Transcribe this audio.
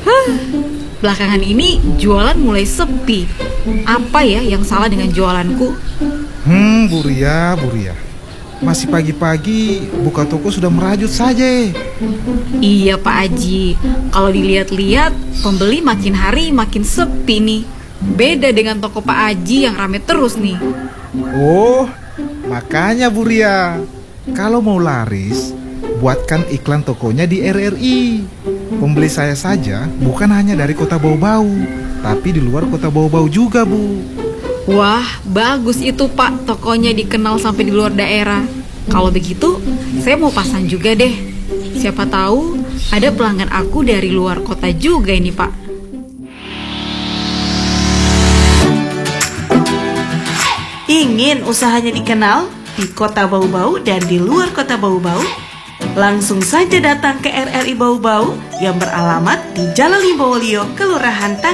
Belakangan ini jualan mulai sepi. Apa ya yang salah dengan jualanku? Bu Ria. Masih pagi-pagi buka toko sudah merajut saja. Iya Pak Haji, kalau dilihat-lihat pembeli makin hari makin sepi nih. Beda dengan toko Pak Haji yang rame terus nih. Oh, makanya Bu Ria, kalau mau laris, buatkan iklan tokonya di RRI. Pembeli saya saja bukan hanya dari kota Bau-Bau, tapi di luar kota Bau-Bau juga, Bu. Wah, bagus itu Pak, tokonya dikenal sampai di luar daerah. Kalau begitu, saya mau pasang juga deh. Siapa tahu ada pelanggan aku dari luar kota juga ini Pak. Ingin usahanya dikenal di kota Bau-Bau dan di luar kota Bau-Bau? Langsung saja datang ke RRI Bau-Bau yang beralamat di Jalan Limbowolio, Kelurahan Tangerang.